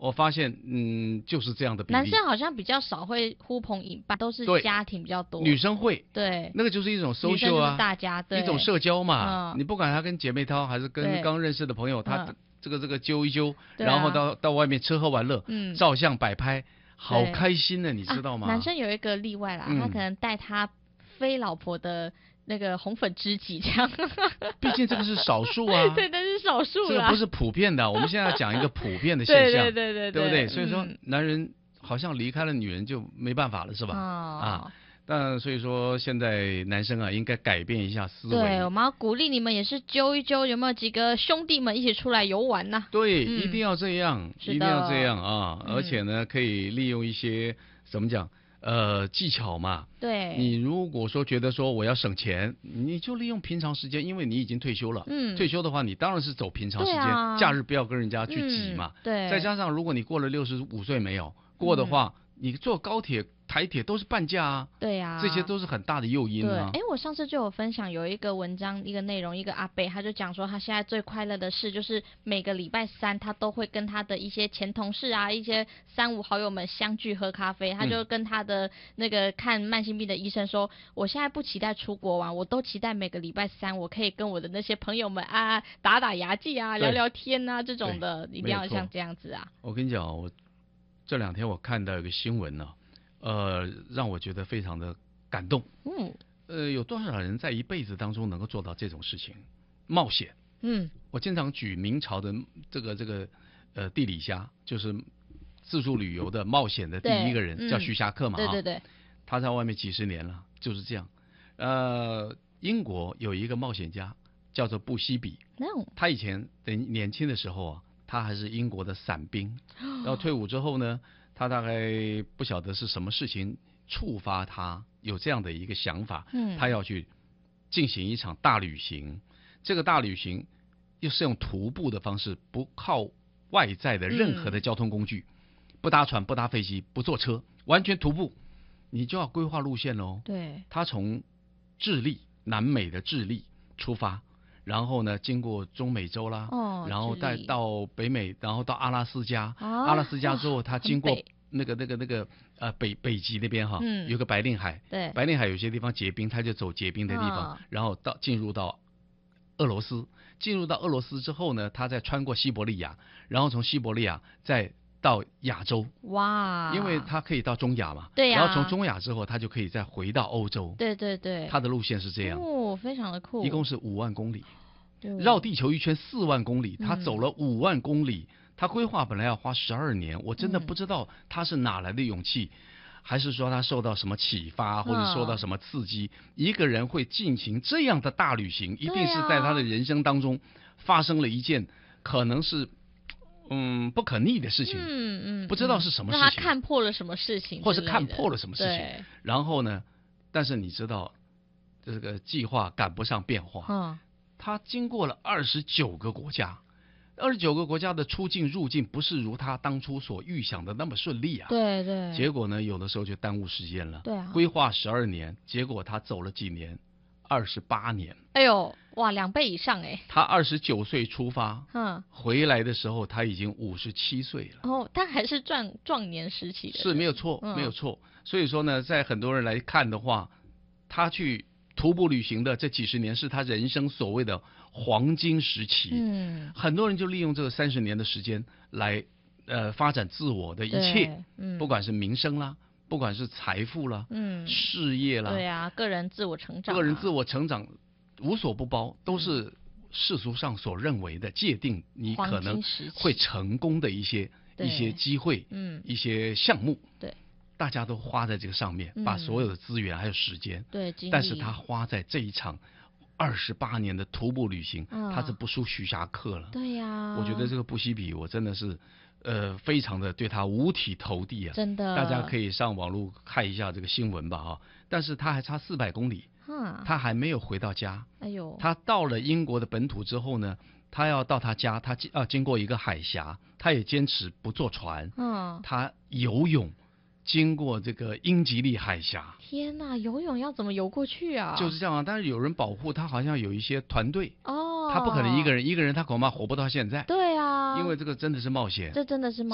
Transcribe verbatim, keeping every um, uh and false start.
我发现嗯就是这样的比例。 男生好像比较少会呼朋引伴，都是家庭比较多。 女生会， 对， 那个就是一种 social 啊， 女生就是大家对一种社交嘛。 嗯、 你不管他跟姐妹淘还是跟刚认识的朋友，他、嗯、这个这个揪一揪，啊、然后到到外面吃喝玩乐，嗯，照相摆拍，好开心的，你知道吗、 啊？男生有一个例外啦，嗯、他可能带他非老婆的那个红粉知己这样。 毕竟这个是少数啊。 对，但是少数啦， 这个不是普遍的。我们现在讲一个普遍的现象， 对对对对， 对不对？所以说，男人好像离开了女人就没办法了，是吧？ 哦、 啊。但所以说，现在男生啊，应该改变一下思维。 对，我们要鼓励你们，也是揪一揪，有没有几个兄弟们一起出来游玩呢、啊？ 对、嗯，一定要这样，一定要这样啊！ 嗯、 而且呢，可以利用一些怎么讲，呃，技巧嘛。 对。 你如果说觉得说我要省钱，你就利用平常时间，因为你已经退休了。嗯。退休的话，你当然是走平常时间，啊、假日不要跟人家去挤嘛。 嗯、对。 再加上，如果你过了六十五岁没有过的话，嗯、你坐高铁。台铁都是半价啊， 对呀、啊， 这些都是很大的诱因啊。 对，哎，我上次就有分享有一个文章，一个内容，一个阿伯他就讲说，他现在最快乐的事就是每个礼拜三他都会跟他的一些前同事啊，一些三五好友们相聚喝咖啡，他就跟他的那个看慢性病的医生说，嗯、我现在不期待出国玩，我都期待每个礼拜三我可以跟我的那些朋友们啊打打牙祭啊，聊聊天啊这种的，一定要像这样子啊。 我跟你讲，我这两天我看到一个新闻呢、啊。呃，让我觉得非常的感动。嗯，呃，有多少人在一辈子当中能够做到这种事情？冒险。嗯，我经常举明朝的这个这个呃地理家，就是自助旅游的冒险的第一个人，嗯、叫徐霞客嘛。 对对对。 他在外面几十年了，就是这样。呃，英国有一个冒险家叫做布希比。No. 他以前等年轻的时候啊，他还是英国的伞兵，然后退伍之后呢。他大概不晓得是什么事情触发他有这样的一个想法，嗯，他要去进行一场大旅行。这个大旅行又是用徒步的方式，不靠外在的任何的交通工具，嗯、不搭船、不搭飞机、不坐车，完全徒步。你就要规划路线喽。 对， 他从智利，南美的智利出发。然后呢，经过中美洲啦，哦、然后再到北美，然后到阿拉斯加，哦、阿拉斯加之后，他经过那个那个那个呃北北极那边哈，嗯、有个白令海， 对， 白令海有些地方结冰，他就走结冰的地方，哦、然后到进入到俄罗斯，进入到俄罗斯之后呢，他再穿过西伯利亚，然后从西伯利亚再到亚洲， 哇， 因为他可以到中亚嘛， 对呀、啊， 然后从中亚之后，他就可以再回到欧洲， 对对对， 他的路线是这样， 哦，非常的酷， 一共是五万公里。绕地球一圈四万公里，他走了五万公里，嗯、他规划本来要花十二年，我真的不知道他是哪来的勇气，嗯、还是说他受到什么启发，或者受到什么刺激？嗯、一个人会进行这样的大旅行，一定是在他的人生当中发生了一件可能是嗯不可逆的事情，嗯嗯，不知道是什么事情， 让他看破了什么事情， 或是看破了什么事情，然后呢，但是你知道这个计划赶不上变化，嗯。他经过了二十九个国家，二十九个国家的出境入境不是如他当初所预想的那么顺利啊。 对对。 结果呢，有的时候就耽误时间了。 对啊。 规划十二年，结果他走了几年，二十八年。 哎呦，哇，两倍以上哎。 他二十九岁出发，嗯，回来的时候他已经五十七岁了。 哦，他还是壮壮年时期的。 是没有错，嗯、没有错。所以说呢，在很多人来看的话，他去徒步旅行的这几十年是他人生所谓的黄金时期，嗯，很多人就利用这个三十年的时间来呃发展自我的一切，嗯，不管是民生啦，不管是财富啦，嗯，事业啦， 对啊，个人自我成长、啊， 个人自我成长无所不包，都是世俗上所认为的界定你可能会成功的一些一些机会，嗯，一些项目， 对。 大家都花在这个上面，嗯、把所有的资源还有时间， 对， 但是他花在这一场二十八年的徒步旅行，嗯、他是不输徐霞客了。 对呀、啊， 我觉得这个布希比，我真的是，呃，非常的对他五体投地啊！ 真的， 大家可以上网络看一下这个新闻吧，哈。但是他还差四百公里，嗯、他还没有回到家。 哎呦， 他到了英国的本土之后呢，他要到他家，他要经过一个海峡，他也坚持不坐船，嗯，他游泳。经过这个英吉利海峡， 天哪！游泳要怎么游过去啊？ 就是这样啊，但是有人保护他，好像有一些团队哦，他不可能一个人，一个人他恐怕活不到现在。 对啊， 因为这个真的是冒险， 这真的是冒险。